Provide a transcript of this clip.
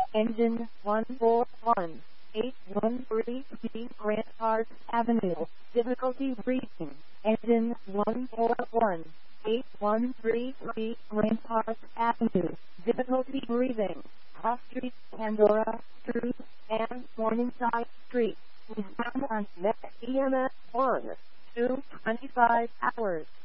Engine 141, 813B Grant Park Avenue. Difficulty breathing. Engine 141, 8133 Grant Park Avenue. Difficulty breathing. Cross Street, Pandora, Spruce, and Morningside Street. We stand on next EMS 1, 225 hours.